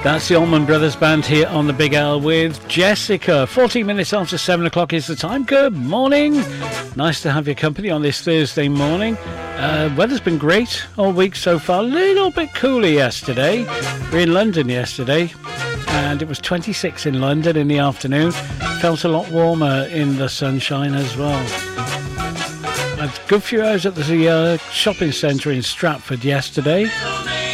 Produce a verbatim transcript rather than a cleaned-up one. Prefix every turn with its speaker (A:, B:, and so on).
A: That's the Allman Brothers Band here on the Big L with Jessica. fourteen minutes after seven o'clock is the time. Good morning. Nice to have your company on this Thursday morning. Uh, weather's been great all week so far. A little bit cooler yesterday. We were in London yesterday, and it was twenty-six in London in the afternoon. Felt a lot warmer in the sunshine as well. I had a good few hours at the uh, shopping centre in Stratford yesterday.